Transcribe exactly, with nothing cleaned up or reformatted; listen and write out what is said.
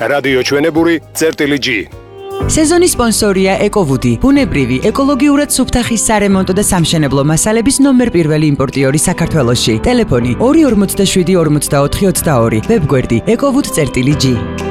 რადიო ჩვენებური წერტილი G. სეზონის სპონსორია ეკოვუდი, ბუნებრივი, ეკოლოგიურად სუფთა ხის სარემონტო და სამშენებლო მასალების ნომერ პირველი იმპორტიორი საქართველოში. ტელეფონი ორი ორმოცდაშვიდი ორმოცდაოთხი ოცდაორი, ვებგვერდი ეკოვუდი წერტილი G.